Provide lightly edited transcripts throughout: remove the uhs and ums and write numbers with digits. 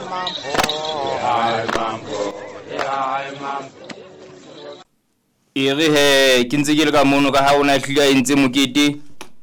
ere he ke ntse ke le ka mono ka ha ona hlila entse mokete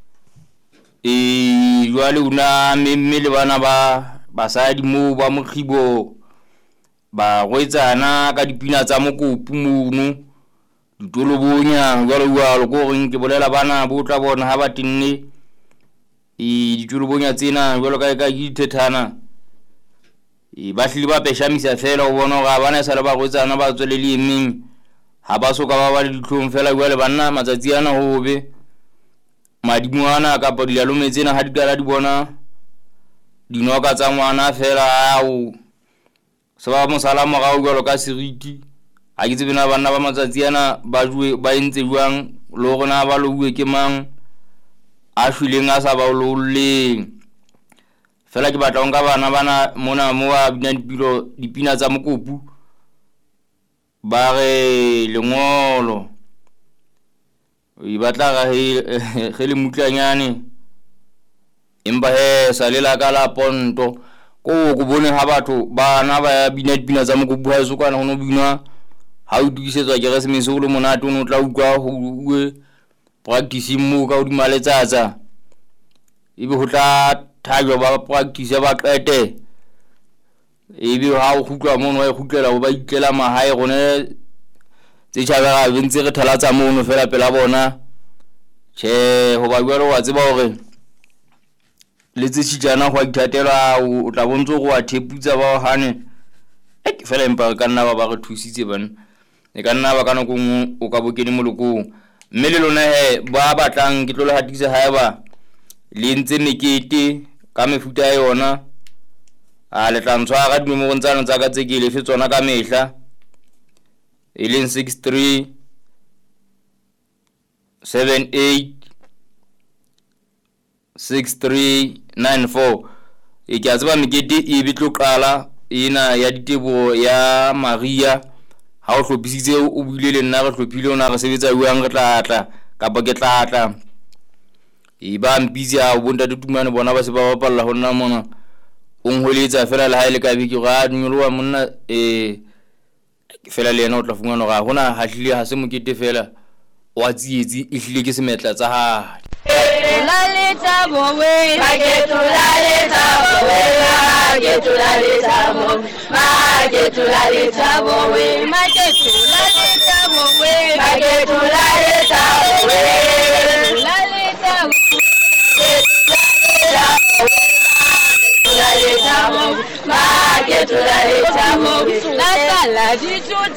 jwale una mme le bana ba basadi mo ba mokgibo ba rwetsana ka dipina tsa mokopu mono ditolobonya jwalo go reng ke bolela bana bo tla bona ha ba tinne ditolobonya tsena jwalo ka dithethana ba hlile ba peshamisa fela o bona ga bana sa le ba rwetsana ba tswelele emeng ha ba soka ba le ditlhong fela jwale banna matsatsi ana hobe madimo ana ka pa dialome tsena ha di kala di bona dinoka tsa ngwana fela ao se ba mo salama ga jwalo ka seriti a ke tsebena banna ba matsatsi ana ba jwe ba entse jwang lo gona ba lo bue ke mang a shwileng a sa ba lolleng fela ke batla nka bana mona mo ba bina dipina tsa mokopu ba re lengolo e batla ga ge le mutlanyane empa he sa le la ka la ponto ko bone ha batho bana ba bina dipina tsa mokopu ha so kana hono bina ha o dikisetswa ke Keresemese o le monate o tla utlwa ho bue practice mo ka o di maletsatsa ebe ho tla thajwa ba practice ba qete ebe ha o khutla mono wa khutlela ba itlela mahae gone tse tšhabega bentse re thalatsa mono fela pela bona che ho ba jwalo wa tseba hore le tse tshijana go ithatela o tla bontso go a theputsa ba hane fela empa ka nna ba re thusitse bana e ka nna ba kana go o ka bokene molokong mme le lona he ba batlang ke tlo le hatisa haeba le ntse mekete ka mefuta ya yona a le tla ntshwara di mo gontsana tsa ka tse ke le fe tsona ka mehla e leng 63 78 6394 e ke a tseba mekete e bitlo qala ina ya ditebo ya Maria ha o hlophisitse o buile le nna re hlophile ona re sebetsa buang re tlatla kapa ke tlatla e ba mpitsi a bonta ditumane bona ba se ba bapalla hona mona o ngholetsa fela le ha ile ka biki ga nyolowa monna fela le yena o tla fungana ga hona ha hlile ha se mokete fela wa tsietsi e hlile ke semetla tsa ha Laleta bowe magetuleta bowe magetuleta bowe magetuleta bowe magetuleta bowe magetuleta bowe laleta bowe magetuleta bowe la sala di